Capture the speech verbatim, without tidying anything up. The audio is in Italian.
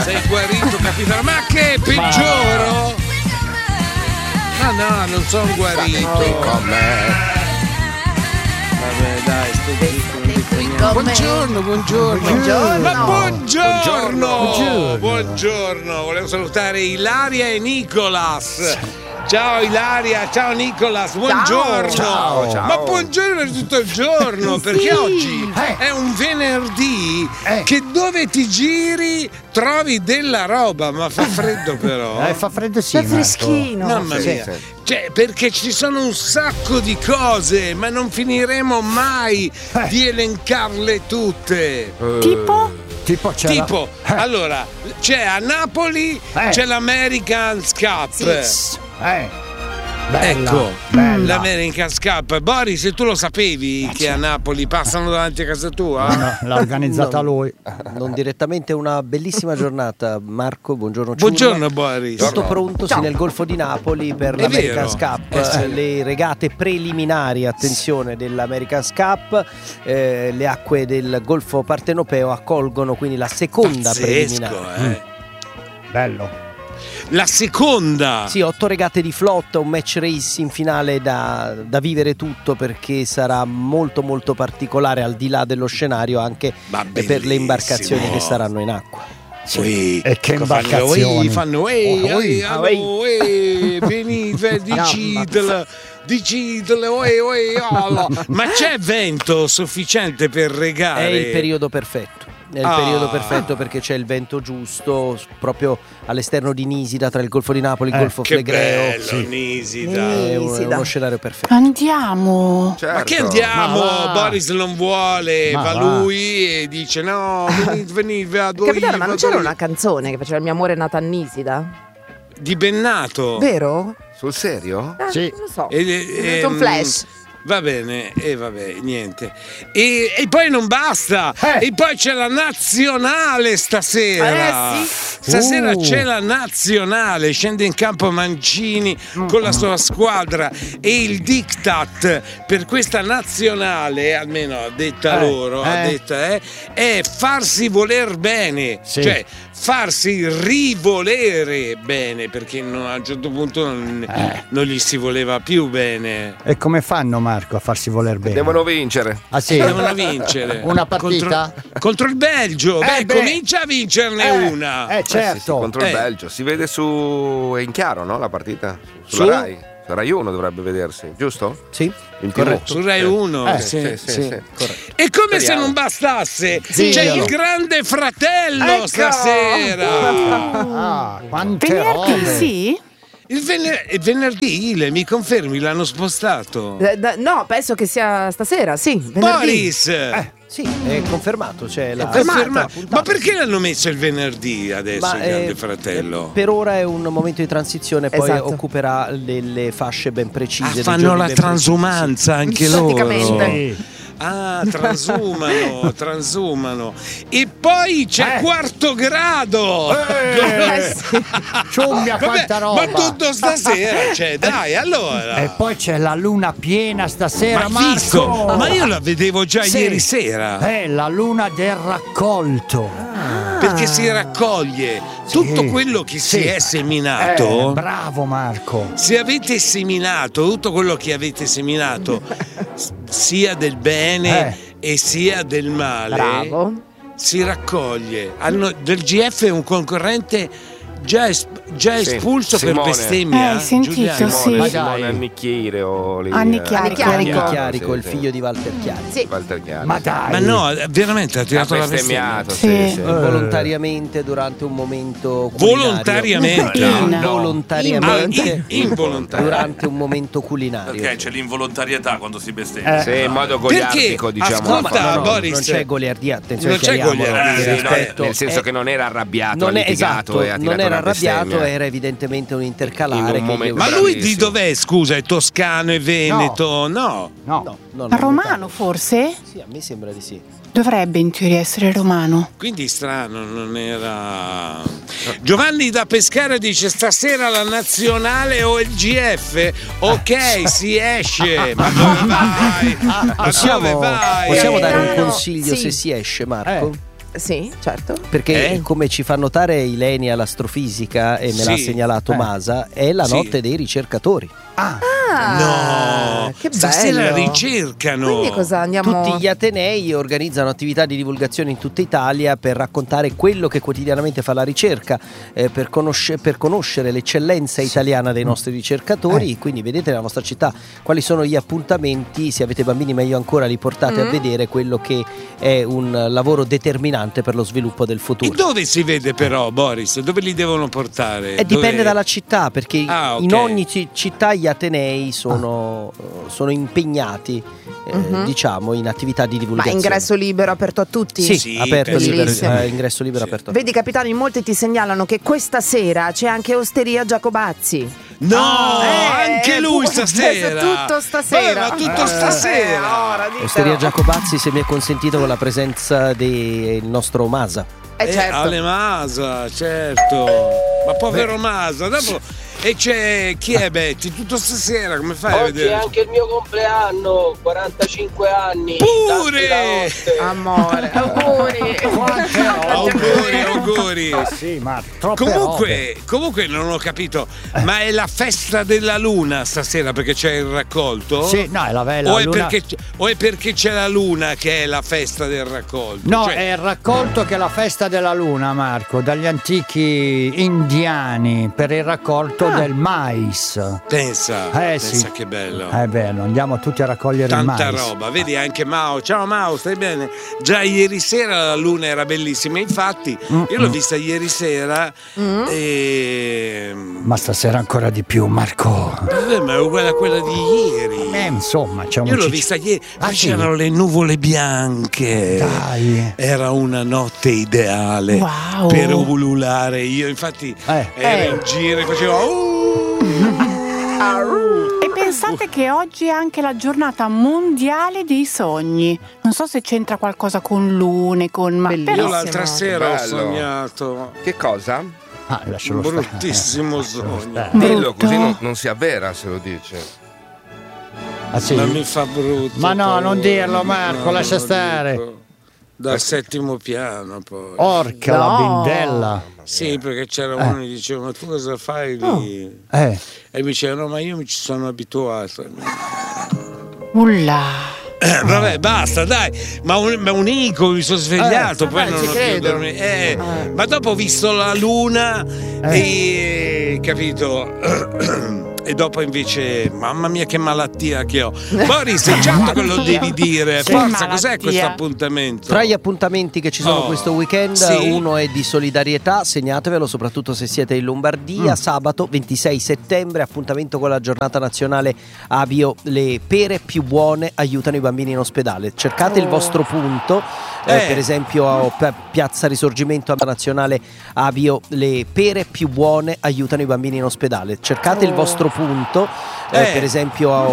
Sei guarito, capitano. Ma che peggioro? Ma no, non sono guarito. Con me. Vabbè, dai, sto zitto, non dico niente. Buongiorno, buongiorno. Buongiorno. Ma buongiorno. Buongiorno. Buongiorno. Volevo salutare Ilaria e Nicolas. Ciao Ilaria, ciao Nicolas, buongiorno. Ciao, ciao. Ma buongiorno è tutto il giorno, perché Sì. oggi Eh. è un venerdì Eh. che dove ti giri trovi della roba, ma fa freddo però. Eh, fa freddo sì. C'è Marco. freschino. Mamma Sì, mia, sì. cioè, perché ci sono un sacco di cose, ma non finiremo mai Eh. di elencarle tutte. Tipo? Tipo c'era. Tipo, Eh. allora, c'è a Napoli, Eh. c'è l'American's Cup. Eh. Bella, Ecco, bella. l'American's Cup. Boris, se tu lo sapevi che a Napoli passano davanti a casa tua? No, l'ha organizzata No. lui. Non direttamente, una bellissima giornata. Marco, buongiorno. Ciurma. Buongiorno Boris. Tutto pronto sì, nel Golfo di Napoli per È l'American's vero. Cup, Eh, sì. eh, le regate preliminari, attenzione, dell'American's Cup. Eh, le acque del Golfo Partenopeo accolgono quindi la seconda Pazzesco, preliminare. eh. Bello. La seconda. Sì, otto regate di flotta, un match race in finale da, da vivere tutto, perché sarà molto molto particolare, al di là dello scenario, anche Ma per le bellissimo. imbarcazioni che saranno in acqua. Sì. E che Fanno imbarcazioni. ehi, fanno ehi, Oh, ehi, ehi. allo, ehi, venite, decidele, decidele, ehi, ehi, allo. Ma c'è vento sufficiente per regare? È il periodo perfetto. È il Ah. periodo perfetto perché c'è il vento giusto s- proprio all'esterno di Nisida, tra il Golfo di Napoli e il Eh, Golfo Che Flegreo. bello, Sì. Nisida. È, un- è Nisida. uno scenario perfetto. Andiamo. Certo. Ma che andiamo? Ma va. Boris non vuole, Ma va, va. lui e dice no, venite, venite, vado Capitano, io, ma non vado c'era io. una canzone che faceva Il mio amore è nato a Nisida? Di Bennato. Vero? Sul serio? Ah, Sì. Non lo so. E- È e- stato un flash. Va bene, e vabbè, niente. E, e poi non basta, Eh. e poi c'è la nazionale stasera. Eh, sì. Stasera Uh. c'è la nazionale, scende in campo Mancini con la sua squadra e il diktat per questa nazionale, almeno a detta Eh, loro, a eh. detta, eh, è farsi voler bene, Sì. cioè farsi rivolere bene, perché no- a un certo punto non, Eh. non gli si voleva più bene. E come fanno, Marco, a farsi voler bene? Devono vincere. Ah sì? Devono vincere Una partita? contro, contro il Belgio. Eh, beh, beh. comincia a vincerne Eh, una. Eh, Eh, sì, sì, certo. contro il Eh. Belgio. Si vede su. È in chiaro, no? La partita? Sulla Su? Rai. Su Rai uno dovrebbe vedersi, giusto? Sì, In TV. corretto. Su Rai uno. Eh, sì, sì, sì, sì. sì. corretto. E come se Speriamo. non bastasse, Sì. c'è Dillo. il grande fratello Ecco. stasera. Ah, quante Venerdì, robe. sì? Il vener- il venerdì, Ile, mi confermi, l'hanno spostato. Eh, da- No, penso che sia stasera, sì. venerdì. Boris! Eh. Sì, è confermato. C'è la, Conferma- la puntata. Ma perché l'hanno messo il venerdì adesso, Ma, il grande eh, fratello? Per ora è un momento di transizione, poi Esatto. occuperà delle fasce ben precise. Ah, dei fanno giorni la ben transumanza anche loro. Praticamente. Sì. Ah, transumano, transumano. E poi c'è Eh. quarto grado. Eh, sì. Ciumbia, Vabbè, quanta roba. ma tutto stasera c'è, dai, allora. E poi c'è la luna piena stasera, ma Marco. visto, ma io la vedevo già Sì. ieri sera. È la luna del raccolto. Perché si raccoglie tutto quello che si Sì. è seminato. Eh, bravo Marco. Se avete seminato tutto quello che avete seminato, s- sia del bene e sia del male, Bravo. si raccoglie. Hanno, del G F è un concorrente già, es- già Sì, espulso Simone. per bestemmia. Eh, hai sentito, Giuliano? sì. Simone, Ma Simone dai. Annicchiere o lì, Anni eh, Chiarico. precisi. Chiarico. Chiarico, il sì, figlio sì. di Walter Chiari. Sì. Walter Chiari. Ma dai. Ma no, veramente ha Ha tirato la bestemmia. bestemmiato, Sì. sì, sì. Involontariamente durante un momento culinario. Volontariamente. No, no. Involontariamente. Ah, in- involontario. Durante un momento culinario. Perché c'è l'involontarietà quando si bestemmia. Eh. Sì, in modo Perché? goliardico, diciamo. Ascolta, No, no, Boris. non c'è goliardia, attenzione, Non c'è chiariamolo, goliardia, il Sì, no, rispetto nel senso è- che non era arrabbiato, non ha è litigato esatto, e ha tirato non era una arrabbiato, bestemmia. era evidentemente un In intercalare un che momento- gli- Ma lui di Bravissimo. dov'è? Scusa, è toscano, è veneto? No. No. no, no, no, Romano, forse? Sì, a me sembra di sì. Dovrebbe in teoria essere romano. Quindi strano, non era. Giovanni da Pescara dice stasera la nazionale o il G F? Ok, si esce. Ma dove vai? Ma dove Possiamo, vai? possiamo dare un Eh, no, consiglio sì. se si esce, Marco? Eh. sì, certo. Perché Eh? come ci fa notare Ilenia l'astrofisica e me l'ha Sì. segnalato Eh. Masa, è la Sì. notte dei ricercatori. Ah, Ah, No, che stasera bello. ricercano. Quindi cosa andiamo? Tutti gli atenei organizzano attività di divulgazione in tutta Italia per raccontare quello che quotidianamente fa la ricerca, eh, per, conosce- per conoscere l'eccellenza italiana dei nostri ricercatori. Quindi vedete nella nostra città quali sono gli appuntamenti. Se avete bambini meglio ancora li portate Mm. a vedere quello che è un lavoro determinante per lo sviluppo del E futuro. dove si vede però, Boris? Dove li devono portare? E dipende Dove- dalla città, perché Ah, ok. in ogni ci- città gli atenei sono, sono impegnati, eh, Mhm. diciamo, in attività di Ma divulgazione. ingresso libero aperto a tutti? Sì, Sì, aperto penso libero, di sì. eh, ingresso libero Sì. aperto. Vedi capitano, in molti ti segnalano che questa sera c'è anche Osteria Giacobazzi. No, Eh, anche lui pu- stasera. tutto stasera. Beh, ma tutto Eh, stasera. ora ditelo. Osteria Giacobazzi, se mi è consentito, con la presenza del nostro Masa. Eh, Eh, certo. alle Masa, certo. Ma povero Masa, dopo. E c'è chi è Betty? Tutto stasera, come fai a Oggi vedere? è anche il mio compleanno, quarantacinque anni. Pure! Tanti da notte. Amore, auguri. quante robe. Auguri, auguri. Eh sì, ma troppe robe. Comunque, comunque non ho capito, ma è la festa della luna stasera perché c'è il raccolto? Sì, no, è la vela. O è, luna- perché, o è perché c'è la luna che è la festa del raccolto? No, Cioè, è il raccolto che è la festa della luna, Marco, dagli antichi indiani per il raccolto del mais. pensa, Eh pensa sì. che bello. È bello, andiamo tutti a raccogliere Tanta il mais. roba, vedi anche Mao. Ciao Mao, stai bene? Già ieri sera la luna era bellissima, infatti Mm, io l'ho mm. vista ieri sera e... Ma stasera ancora di più, Marco. Eh, ma è uguale a quella di ieri. Eh, insomma, c'è un Io l'ho cic- vista ieri, ma Ah, sì? c'erano le nuvole bianche. Dai. Era una notte ideale Wow. per ululare. Io infatti Eh. ero in giro e facevo "Uh". E Pensate che oggi è anche la giornata mondiale dei sogni. Non so se c'entra qualcosa con lune, con... Ma Bellissimo. Io però... l'altra sera ho Bello. sognato Che cosa? Ah, lascialo un stare. bruttissimo Lascialo sogno. stare. Dillo, Brutto. così non, non si avvera se lo dice. Ah, sì? Ma mi fa brutto. Ma no, poi. non dirlo, Marco, No, lascia non lo stare. dico. Dal settimo piano poi. Orca la No. bindella. Sì, perché c'era Eh. uno che diceva ma tu cosa fai lì? Eh, E mi diceva no ma io mi ci sono abituato. Ulla. Eh, vabbè basta dai, ma un, ma un incubo mi sono svegliato, Eh, poi vabbè, non ci ho più credo. dormito. Eh, Eh. Ma dopo ho visto la luna e capito. E dopo invece, mamma mia che malattia che ho. Boris, è certo che lo devi dire. Che Forza, cos'è malattia. questo appuntamento? Tra gli appuntamenti che ci sono Oh, questo weekend, sì. uno è di solidarietà, segnatevelo soprattutto se siete in Lombardia, Mm. sabato ventisei settembre, appuntamento con la giornata nazionale Abio, le pere più buone aiutano i bambini in ospedale. Cercate il vostro punto, eh, Eh. per esempio a Pi- Piazza Risorgimento nazionale Abio, le pere più buone aiutano i bambini in ospedale. Cercate il vostro punto, eh, Eh. per esempio a